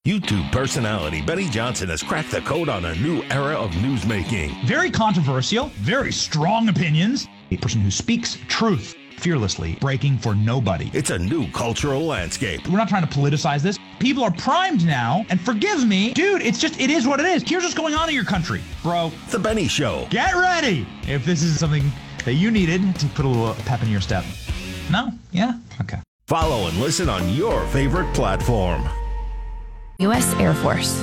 YouTube personality Benny Johnson has cracked the code on a new era of newsmaking. Very controversial, very strong opinions. A person who speaks truth fearlessly, breaking for nobody. It's a new cultural landscape. We're not trying to politicize this. People are primed now, and forgive me, dude, it is what it is. Here's what's going on in your country, bro. The Benny Show. Get ready if this is something that you needed to put a little pep in your step. No? Yeah? Okay. Follow and listen on your favorite platform. U.S. Air Force.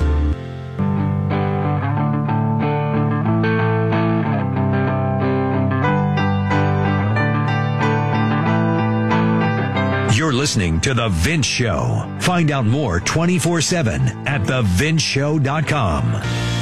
You're listening to The Vince Show. Find out more 24/7 at thevinceshow.com.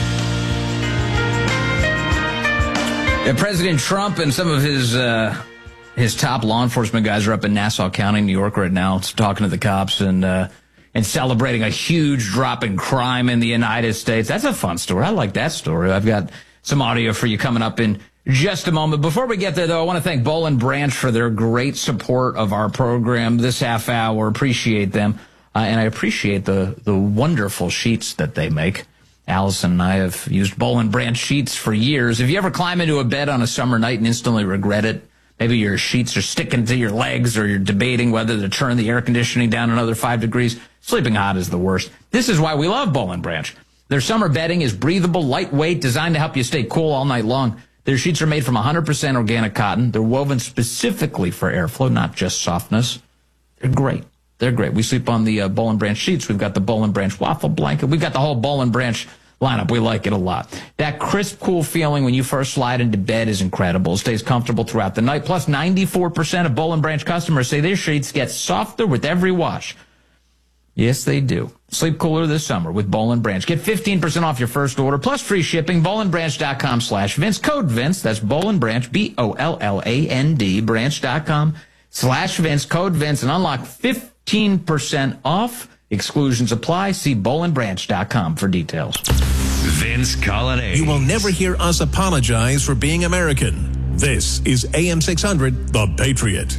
President Trump and some of his top law enforcement guys are up in Nassau County, New York right now, talking to the cops and celebrating a huge drop in crime in the United States. That's a fun story. I like that story. I've got some audio for you coming up in just a moment. Before we get there, though, I want to thank Boll & Branch for their great support of our program this half hour. Appreciate them. And I appreciate the wonderful sheets that they make. Allison and I have used Boll & Branch sheets for years. If you ever climb into a bed on a summer night and instantly regret it, maybe your sheets are sticking to your legs or you're debating whether to turn the air conditioning down another 5 degrees, sleeping hot is the worst. This is why we love Boll & Branch. Their summer bedding is breathable, lightweight, designed to help you stay cool all night long. Their sheets are made from 100% organic cotton. They're woven specifically for airflow, not just softness. They're great. They're great. We sleep on the Boll & Branch sheets. We've got the Boll & Branch waffle blanket. We've got the whole Boll & Branch lineup. We like it a lot. That crisp, cool feeling when you first slide into bed is incredible. It stays comfortable throughout the night. Plus, 94% of Boll & Branch customers say their sheets get softer with every wash. Yes, they do. Sleep cooler this summer with Boll & Branch. Get 15% off your first order, plus free shipping. BollandBranch.com/Vince. Code Vince. That's Boll & Branch, BOLLAND, branch.com/Vince. Code Vince and unlock 15% off. Exclusions apply. See BollandBranch.com for details. Vince Colonnade. You will never hear us apologize for being American. This is AM 600, The Patriot.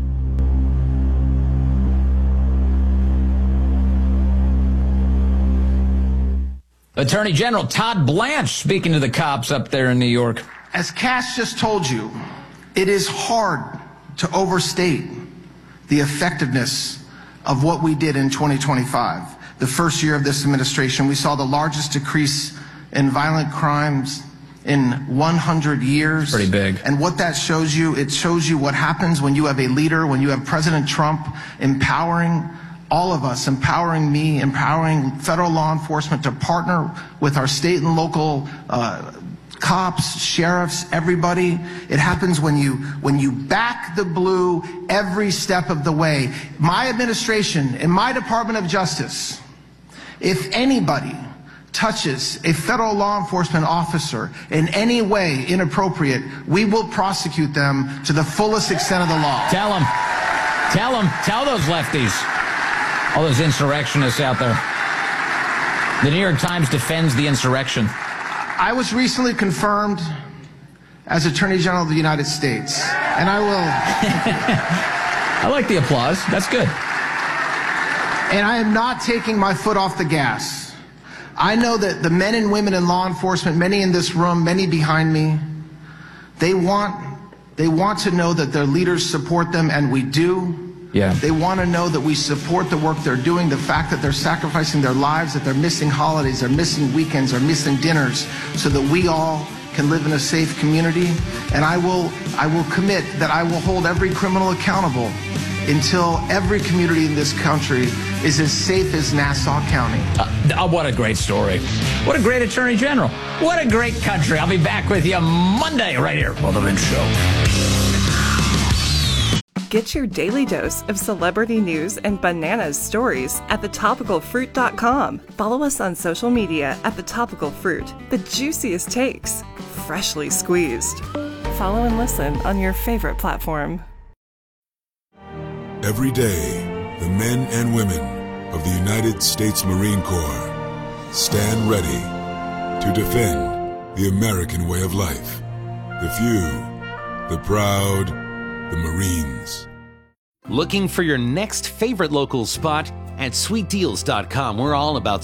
Attorney General Todd Blanche speaking to the cops up there in New York. As Cass just told you, it is hard to overstate the effectiveness of what we did in 2025. The first year of this administration, we saw the largest decrease in violent crimes in 100 years. Pretty big. And what that shows you, it shows you what happens when you have a leader, when you have President Trump empowering all of us, empowering me, empowering federal law enforcement to partner with our state and local cops, sheriffs, everybody. It happens when you back the blue every step of the way. My administration and my Department of Justice, if anybody touches a federal law enforcement officer in any way inappropriate, we will prosecute them to the fullest extent of the law. Tell those lefties, all those insurrectionists out there. The New York Times defends the insurrection. I was recently confirmed as Attorney General of the United States, and I will... I like the applause. That's good. And I am not taking my foot off the gas. I know that the men and women in law enforcement, many in this room, many behind me, they want to know that their leaders support them, and we do. Yeah. They want to know that we support the work they're doing, the fact that they're sacrificing their lives, that they're missing holidays, they're missing weekends, they're missing dinners, so that we all can live in a safe community. And I will commit that I will hold every criminal accountable until every community in this country is as safe as Nassau County. What a great story. What a great Attorney General. What a great country. I'll be back with you Monday right here on The Vince Show. Get your daily dose of celebrity news and bananas stories at thetopicalfruit.com. Follow us on social media at The Topical Fruit. The juiciest takes, freshly squeezed. Follow and listen on your favorite platform. Every day, the men and women of the United States Marine Corps stand ready to defend the American way of life. The few, the proud, the Marines. Looking for your next favorite local spot? At sweetdeals.com, we're all about